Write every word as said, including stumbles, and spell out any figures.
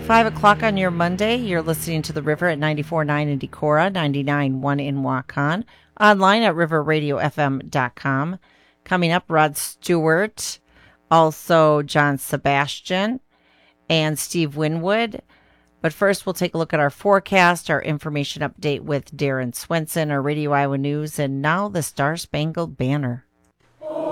Five o'clock on your Monday, you're listening to The River at ninety-four point nine in Decorah, ninety-nine point one in Waukon, online at river radio f m dot com. Coming up, Rod Stewart, also John Sebastian, and Steve Winwood. But first, we'll take a look at our forecast, our information update with Darren Swenson, our Radio Iowa News, and now the Star Spangled Banner.